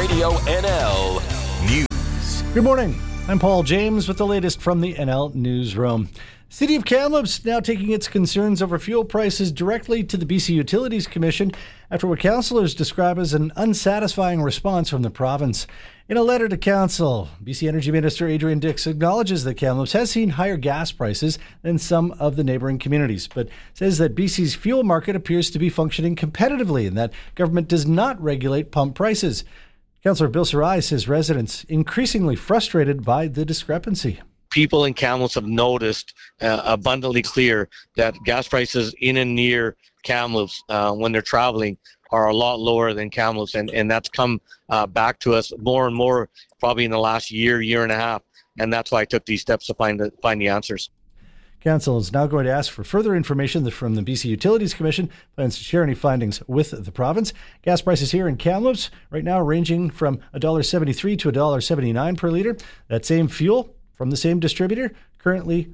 Radio NL News. Good morning. I'm Paul James with the latest from the NL Newsroom. City of Kamloops now taking its concerns over fuel prices directly to the BC Utilities Commission after what councillors describe as an unsatisfying response from the province. In a letter to council, BC Energy Minister Adrian Dix acknowledges that Kamloops has seen higher gas prices than some of the neighbouring communities, but says that BC's fuel market appears to be functioning competitively and that government does not regulate pump prices. Councillor Bill Sarai says residents increasingly frustrated by the discrepancy. People in Kamloops have noticed abundantly clear that gas prices in and near Kamloops when they're traveling are a lot lower than Kamloops, and that's come back to us more and more probably in the last year and a half, and that's why I took these steps to find the answers. Council is now going to ask for further information from the BC Utilities Commission, plans to share any findings with the province. Gas prices here in Kamloops right now ranging from $1.73 to $1.79 per litre. That same fuel from the same distributor, currently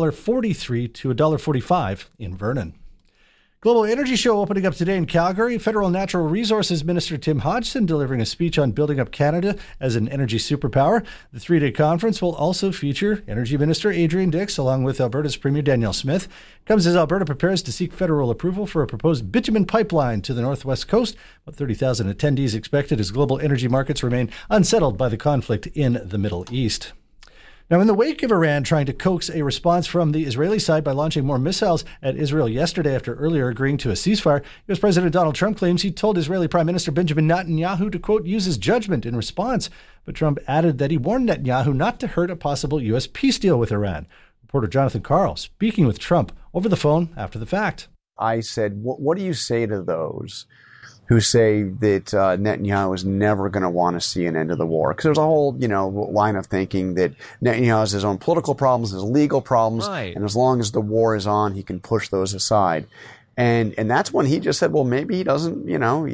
$1.43 to $1.45 in Vernon. Global Energy Show opening up today in Calgary. Federal Natural Resources Minister Tim Hodgson delivering a speech on building up Canada as an energy superpower. The three-day conference will also feature Energy Minister Adrian Dix along with Alberta's Premier Danielle Smith. Comes as Alberta prepares to seek federal approval for a proposed bitumen pipeline to the northwest coast. About 30,000 attendees expected as global energy markets remain unsettled by the conflict in the Middle East. Now, in the wake of Iran trying to coax a response from the Israeli side by launching more missiles at Israel yesterday after earlier agreeing to a ceasefire, U.S. President Donald Trump claims he told Israeli Prime Minister Benjamin Netanyahu to, quote, use his judgment in response. But Trump added that he warned Netanyahu not to hurt a possible U.S. peace deal with Iran. Reporter Jonathan Carl speaking with Trump over the phone after the fact. I said, what do you say to those who say that Netanyahu is never going to want to see an end to the war? Because there's a whole, line of thinking that Netanyahu has his own political problems, his legal problems, right, and as long as the war is on, he can push those aside. And that's when he just said, well, maybe he doesn't,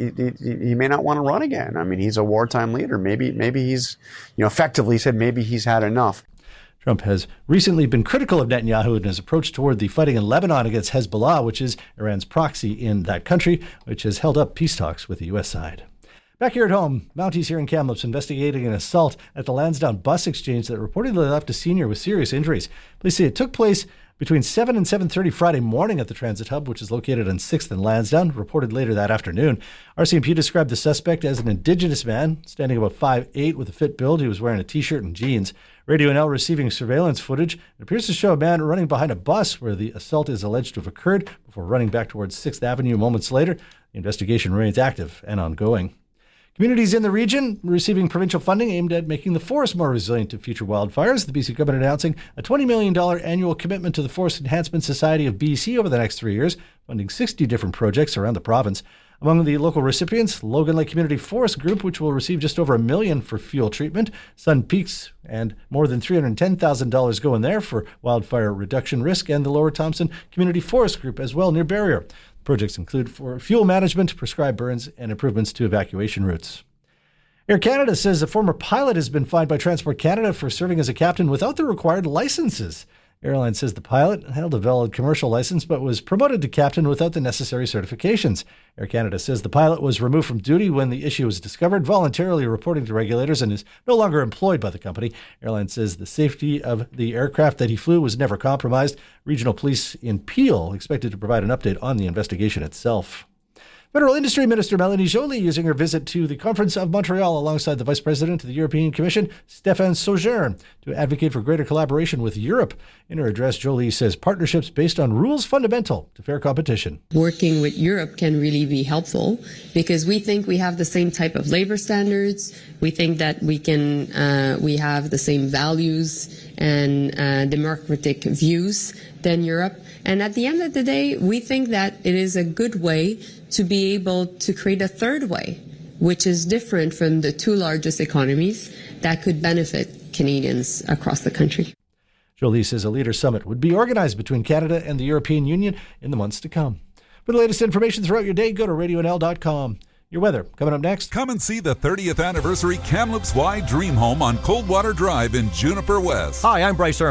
he may not want to run again. I mean, he's a wartime leader. Maybe he's, effectively said maybe he's had enough. Trump has recently been critical of Netanyahu in his approach toward the fighting in Lebanon against Hezbollah, which is Iran's proxy in that country, which has held up peace talks with the U.S. side. Back here at home, Mounties here in Kamloops investigating an assault at the Lansdowne bus exchange that reportedly left a senior with serious injuries. Police say it took place between 7 and 7:30 Friday morning at the transit hub, which is located on 6th and Lansdowne, reported later that afternoon. RCMP described the suspect as an Indigenous man, standing about 5'8", with a fit build. He was wearing a T-shirt and jeans. Radio NL receiving surveillance footage. It appears to show a man running behind a bus where the assault is alleged to have occurred before running back towards 6th Avenue moments later. The investigation remains active and ongoing. Communities in the region receiving provincial funding aimed at making the forest more resilient to future wildfires. The BC government announcing a $20 million annual commitment to the Forest Enhancement Society of BC over the next 3 years, funding 60 different projects around the province. Among the local recipients, Logan Lake Community Forest Group, which will receive just over $1 million for fuel treatment, Sun Peaks, and more than $310,000 go in there for wildfire reduction risk, and the Lower Thompson Community Forest Group as well near Barrier. Projects include for fuel management, prescribed burns, and improvements to evacuation routes. Air Canada says a former pilot has been fined by Transport Canada for serving as a captain without the required licenses. Airline says the pilot held a valid commercial license but was promoted to captain without the necessary certifications. Air Canada says the pilot was removed from duty when the issue was discovered, voluntarily reporting to regulators, and is no longer employed by the company. Airline says the safety of the aircraft that he flew was never compromised. Regional police in Peel expected to provide an update on the investigation itself. Federal Industry Minister Melanie Joly using her visit to the Conference of Montreal alongside the Vice President of the European Commission, Stéphane Sauger, to advocate for greater collaboration with Europe. In her address, Joly says partnerships based on rules fundamental to fair competition. Working with Europe can really be helpful because we think we have the same type of labor standards. We think that we have the same values and democratic views than Europe. And at the end of the day, we think that it is a good way to be able to create a third way, which is different from the two largest economies that could benefit Canadians across the country. Joly says a leader summit would be organized between Canada and the European Union in the months to come. For the latest information throughout your day, go to radionl.com. Your weather coming up next. Come and see the 30th anniversary Kamloops Wide Dream Home on Coldwater Drive in Juniper West. Hi, I'm Bryce Ehrman.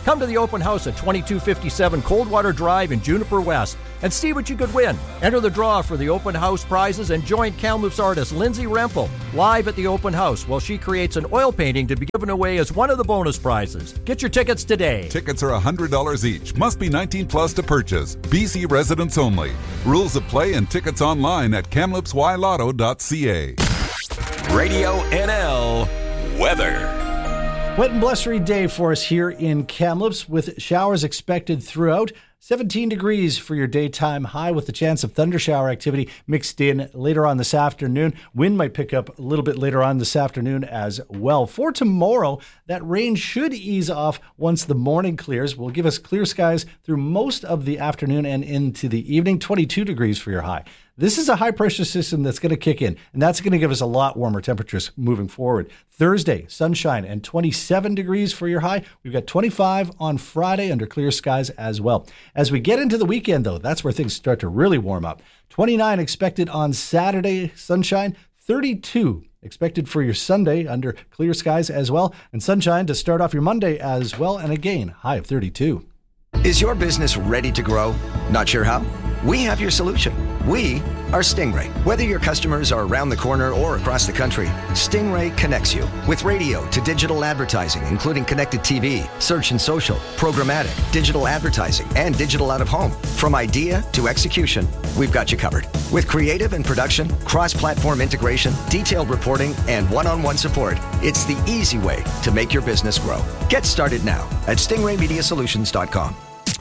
Come to the open house at 2257 Coldwater Drive in Juniper West and see what you could win. Enter the draw for the open house prizes and join Kamloops artist Lindsay Rempel live at the open house while she creates an oil painting to be given away as one of the bonus prizes. Get your tickets today. Tickets are $100 each. Must be 19 plus to purchase. BC residents only. Rules of play and tickets online at kamloopsylotto.ca. Radio NL weather. Wet and blustery day for us here in Kamloops with showers expected throughout. 17 degrees for your daytime high with the chance of thundershower activity mixed in later on this afternoon. Wind might pick up a little bit later on this afternoon as well. For tomorrow, that rain should ease off once the morning clears. Will give us clear skies through most of the afternoon and into the evening. 22 degrees for your high. This is a high-pressure system that's going to kick in, and that's going to give us a lot warmer temperatures moving forward. Thursday, sunshine and 27 degrees for your high. We've got 25 on Friday under clear skies as well. As we get into the weekend, though, that's where things start to really warm up. 29 expected on Saturday, sunshine. 32 expected for your Sunday under clear skies as well, and sunshine to start off your Monday as well, and again, high of 32. Is your business ready to grow? Not sure how? We have your solution. We are Stingray. Whether your customers are around the corner or across the country, Stingray connects you with radio to digital advertising, including connected TV, search and social, programmatic, digital advertising, and digital out of home. From idea to execution, we've got you covered. With creative and production, cross-platform integration, detailed reporting, and one-on-one support, it's the easy way to make your business grow. Get started now at stingraymediasolutions.com.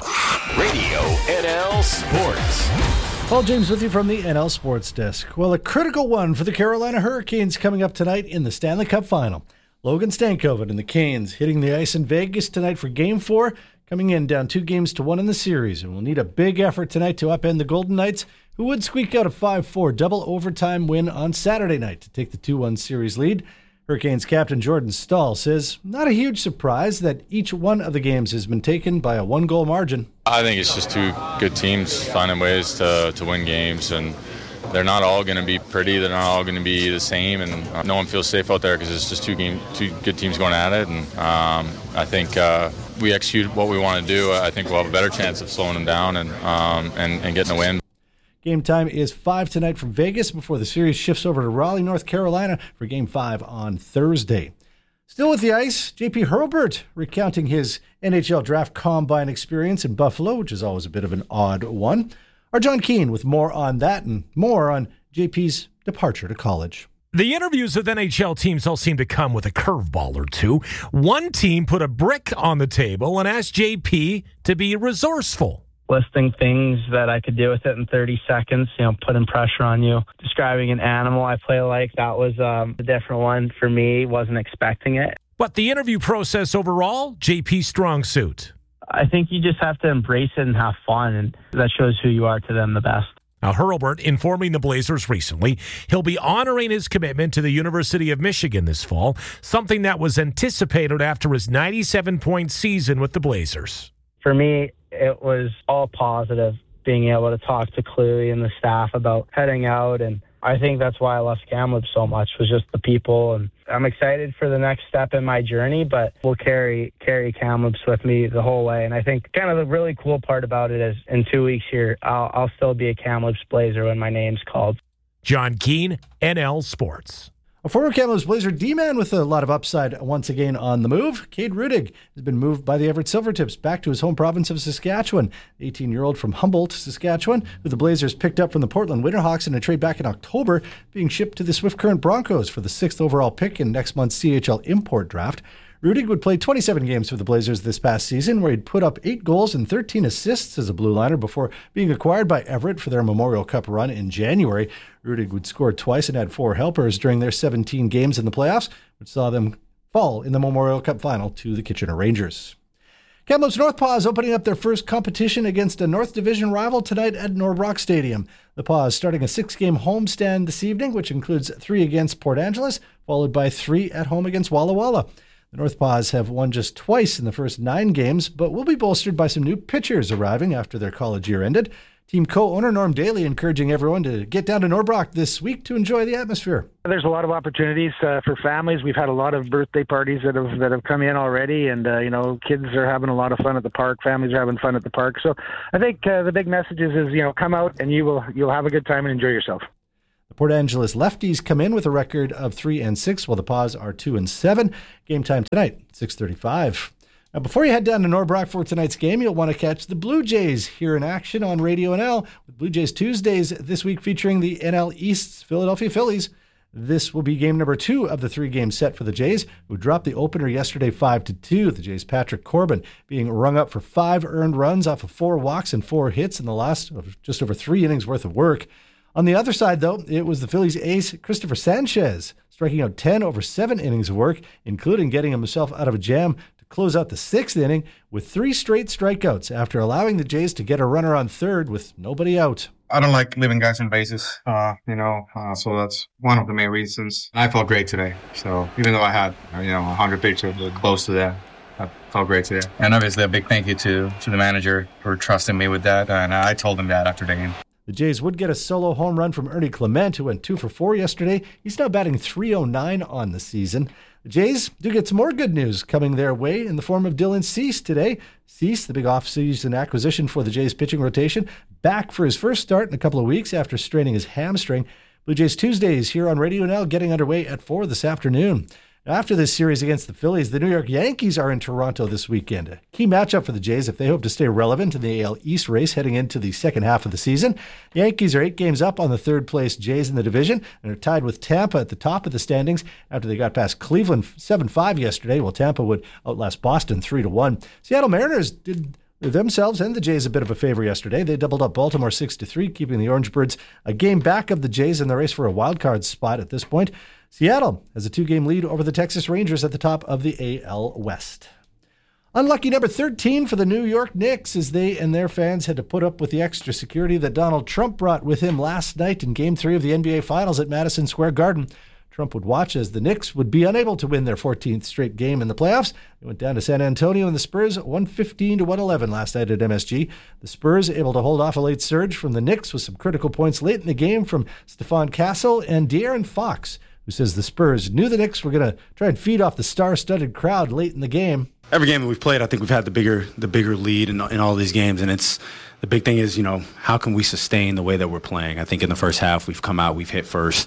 Radio NL Sports. Paul James with you from the NL Sports Desk. Well, a critical one for the Carolina Hurricanes coming up tonight in the Stanley Cup Final. Logan Stankoven and the Canes hitting the ice in Vegas tonight for Game 4, coming in down 2-1 in the series, and will need a big effort tonight to upend the Golden Knights, who would squeak out a 5-4 double overtime win on Saturday night to take the 2-1 series lead. Hurricanes captain Jordan Staal says not a huge surprise that each one of the games has been taken by a one-goal margin. I think it's just two good teams finding ways to win games, and they're not all going to be pretty. They're not all going to be the same, and no one feels safe out there because it's just two good teams going at it. And I think we execute what we want to do. I think we'll have a better chance of slowing them down and getting a win. Game time is 5 tonight from Vegas before the series shifts over to Raleigh, North Carolina for Game 5 on Thursday. Still with the ice, JP Hurlburt recounting his NHL Draft Combine experience in Buffalo, which is always a bit of an odd one. Our John Keane with more on that and more on JP's departure to college. The interviews with NHL teams all seem to come with a curveball or two. One team put a brick on the table and asked JP to be resourceful. Listing things that I could do with it in 30 seconds, putting pressure on you. Describing an animal I play like, that was a different one for me. Wasn't expecting it. But the interview process overall, JP's strong suit. I think you just have to embrace it and have fun, and that shows who you are to them the best. Now, Hurlburt informing the Blazers recently he'll be honoring his commitment to the University of Michigan this fall, something that was anticipated after his 97-point season with the Blazers. For me, it was all positive, being able to talk to Cluey and the staff about heading out. And I think that's why I love Kamloops so much, was just the people. And I'm excited for the next step in my journey, but we'll carry Kamloops with me the whole way. And I think kind of the really cool part about it is in 2 weeks here, I'll still be a Kamloops Blazer when my name's called. John Keane, NL Sports. A former Kamloops Blazer D-man with a lot of upside once again on the move. Cade Rudig has been moved by the Everett Silvertips back to his home province of Saskatchewan. The 18-year-old from Humboldt, Saskatchewan, who the Blazers picked up from the Portland Winterhawks in a trade back in October, being shipped to the Swift Current Broncos for the 6th overall pick in next month's CHL import draft. Rudig would play 27 games for the Blazers this past season, where he'd put up 8 goals and 13 assists as a blue liner before being acquired by Everett for their Memorial Cup run in January. Rudig would score twice and had 4 helpers during their 17 games in the playoffs, which saw them fall in the Memorial Cup final to the Kitchener Rangers. Kamloops North Paws opening up their first competition against a North Division rival tonight at Norbrock Stadium. The Paws starting a 6-game homestand this evening, which includes 3 against Port Angeles, followed by 3 at home against Walla Walla. The North Paws have won just twice in the first 9 games, but will be bolstered by some new pitchers arriving after their college year ended. Team co-owner Norm Daly encouraging everyone to get down to Norbrock this week to enjoy the atmosphere. There's a lot of opportunities for families. We've had a lot of birthday parties that have come in already, and kids are having a lot of fun at the park. Families are having fun at the park. So I think the big message is come out and you'll have a good time and enjoy yourself. The Port Angeles Lefties come in with a record of 3-6, while the Paws are 2-7. Game time tonight, 6:35. Now, before you head down to Norbrock for tonight's game, you'll want to catch the Blue Jays here in action on Radio NL with Blue Jays Tuesdays this week featuring the NL East's Philadelphia Phillies. This will be game number 2 of the 3-game set for the Jays, who dropped the opener yesterday 5-2. The Jays' Patrick Corbin being rung up for 5 earned runs off of 4 walks and 4 hits in the last of just over 3 innings worth of work. On the other side, though, it was the Phillies' ace, Christopher Sanchez, striking out 10 over 7 innings of work, including getting himself out of a jam to close out the 6th inning with 3 straight strikeouts after allowing the Jays to get a runner on third with nobody out. I don't like leaving guys on bases, so that's one of the main reasons. I felt great today. So even though I had, 100 pitches close to that, I felt great today. And obviously a big thank you to the manager for trusting me with that. And I told him that after the game. The Jays would get a solo home run from Ernie Clement, who went 2 for 4 yesterday. He's now batting .309 on the season. The Jays do get some more good news coming their way in the form of Dylan Cease today. Cease, the big offseason acquisition for the Jays pitching rotation, back for his first start in a couple of weeks after straining his hamstring. Blue Jays Tuesdays here on Radio NL getting underway at 4 this afternoon. After this series against the Phillies, the New York Yankees are in Toronto this weekend. A key matchup for the Jays if they hope to stay relevant in the AL East race heading into the second half of the season. The Yankees are 8 games up on the third-place Jays in the division and are tied with Tampa at the top of the standings after they got past Cleveland 7-5 yesterday, while Tampa would outlast Boston 3-1. Seattle Mariners did themselves and the Jays a bit of a favor yesterday. They doubled up Baltimore 6-3, keeping the Orange Birds a game back of the Jays in the race for a wild-card spot at this point. Seattle has a 2-game lead over the Texas Rangers at the top of the AL West. Unlucky number 13 for the New York Knicks as they and their fans had to put up with the extra security that Donald Trump brought with him last night in Game 3 of the NBA Finals at Madison Square Garden. Trump would watch as the Knicks would be unable to win their 14th straight game in the playoffs. They went down to San Antonio and the Spurs 115-111 last night at MSG. The Spurs able to hold off a late surge from the Knicks with some critical points late in the game from Stephon Castle and De'Aaron Fox, who says the Spurs knew the Knicks were going to try and feed off the star-studded crowd late in the game. Every game that we've played, I think we've had the bigger lead in all these games, and it's the big thing is, how can we sustain the way that we're playing? I think in the first half we've come out, we've hit first.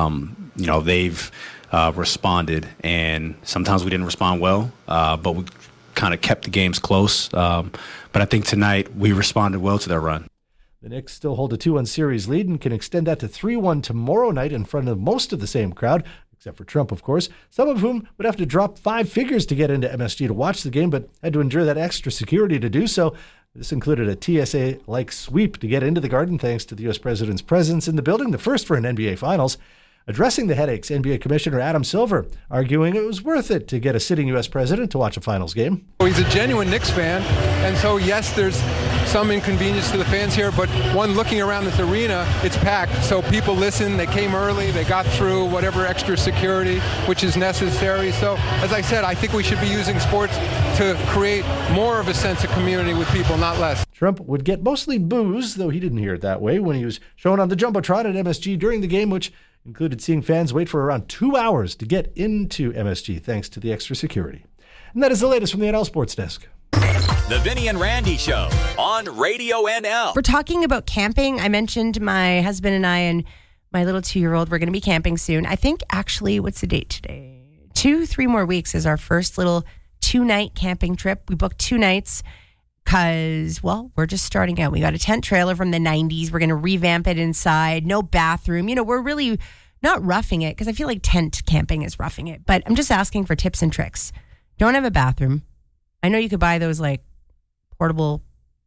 They've responded, and sometimes we didn't respond well, but we kind of kept the games close. But I think tonight we responded well to their run. The Knicks still hold a 2-1 series lead and can extend that to 3-1 tomorrow night in front of most of the same crowd, except for Trump, of course, some of whom would have to drop 5 figures to get into MSG to watch the game, but had to endure that extra security to do so. This included a TSA-like sweep to get into the Garden thanks to the U.S. President's presence in the building, the first for an NBA Finals. Addressing the headaches, NBA Commissioner Adam Silver arguing it was worth it to get a sitting U.S. president to watch a finals game. He's a genuine Knicks fan, and so yes, there's some inconvenience to the fans here, but one looking around this arena, it's packed, so people listen, they came early, they got through whatever extra security, which is necessary. So, as I said, I think we should be using sports to create more of a sense of community with people, not less. Trump would get mostly boos, though he didn't hear it that way, when he was shown on the Jumbotron at MSG during the game, which included seeing fans wait for around 2 hours to get into MSG thanks to the extra security. And that is the latest from the NL Sports Desk. The Vinny and Randy Show on Radio NL. We're talking about camping. I mentioned my husband and I and my little 2-year-old, we're going to be camping soon. I think actually, what's the date today? 2-3 more weeks is our first little 2-night camping trip. We booked 2 nights because, well, we're just starting out. We got a tent trailer from the 90s. We're going to revamp it inside. No bathroom. We're really not roughing it because I feel like tent camping is roughing it. But I'm just asking for tips and tricks. Don't have a bathroom. I know you could buy those like portable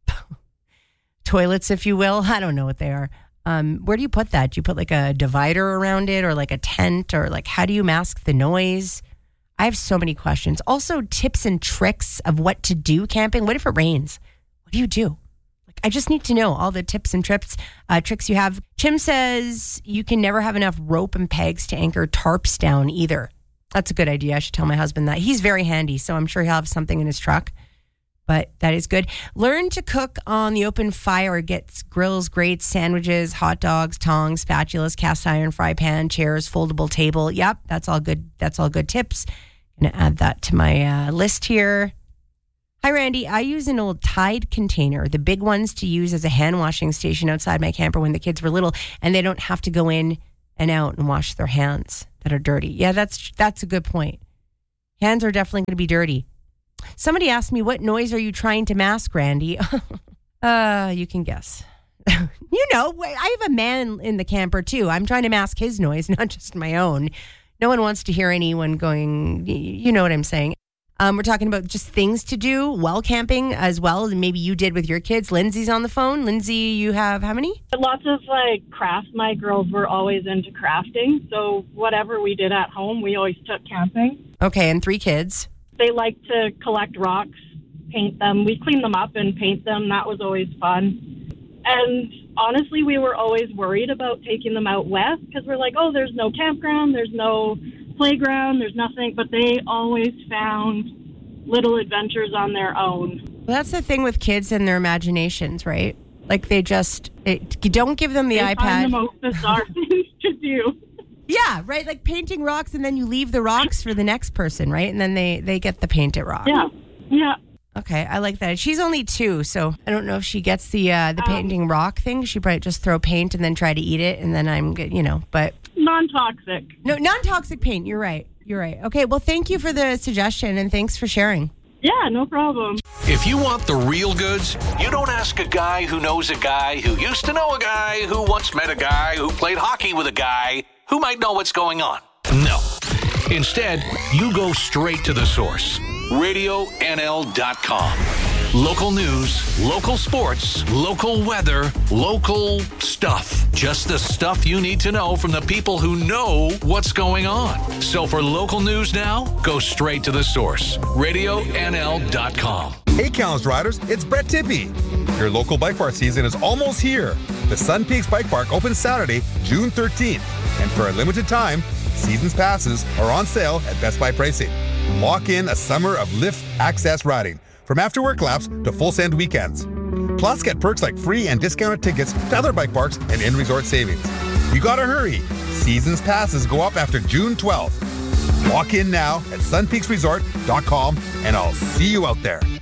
toilets, if you will. I don't know what they are. Where do you put that? Do you put like a divider around it or like a tent or like how do you mask the noise? I have so many questions. Also, tips and tricks of what to do camping. What if it rains? What do you do? I just need to know all the tips and tricks you have. Tim says you can never have enough rope and pegs to anchor tarps down either. That's a good idea. I should tell my husband that. He's very handy, so I'm sure he'll have something in his truck. But that is good. Learn to cook on the open fire. Get grills, grates, sandwiches, hot dogs, tongs, spatulas, cast iron, fry pan, chairs, foldable table. Yep, that's all good. That's all good tips. Going to add that to my list here. Hi, Randy. I use an old Tide container, the big ones to use as a hand washing station outside my camper when the kids were little, and they don't have to go in and out and wash their hands that are dirty. Yeah, that's a good point. Hands are definitely going to be dirty. Somebody asked me, what noise are you trying to mask, Randy? You can guess. You know, I have a man in the camper too. I'm trying to mask his noise, not just my own. No one wants to hear anyone going, you know what I'm saying. We're talking about just things to do while camping as well. Maybe you did with your kids. Lindsay's on the phone. Lindsay, you have how many? Lots of crafts. My girls were always into crafting. So whatever we did at home, we always took camping. Okay, and 3 kids. They like to collect rocks, paint them. We clean them up and paint them. That was always fun. And honestly, we were always worried about taking them out west because we're like, oh, there's no campground, there's no playground, there's nothing. But they always found little adventures on their own. Well, that's the thing with kids and their imaginations, right? Like you don't give them the iPad. Find the most bizarre things to do. Yeah, right. Like painting rocks, and then you leave the rocks for the next person, right? And then they get the painted rock. Yeah. Okay, I like that. She's only 2, so I don't know if she gets the painting rock thing. She probably just throw paint and then try to eat it, and then I'm good, but non-toxic. No, non-toxic paint. You're right. Okay, well, thank you for the suggestion, and thanks for sharing. Yeah, no problem. If you want the real goods, you don't ask a guy who knows a guy who used to know a guy who once met a guy who played hockey with a guy who might know what's going on. No. Instead, you go straight to the source. RadioNL.com. Local news, local sports, local weather, local stuff. Just the stuff you need to know from the people who know what's going on. So for local news now, go straight to the source. RadioNL.com. Hey, Kamloops riders, it's Brett Tippie. Your local bike park season is almost here. The Sun Peaks Bike Park opens Saturday, June 13th. And for a limited time, season's passes are on sale at Best Buy pricing. Lock in a summer of lift access riding, from after-work laps to full send weekends. Plus, get perks like free and discounted tickets to other bike parks and in-resort savings. You gotta hurry. Season's passes go up after June 12th. Lock in now at sunpeaksresort.com, and I'll see you out there.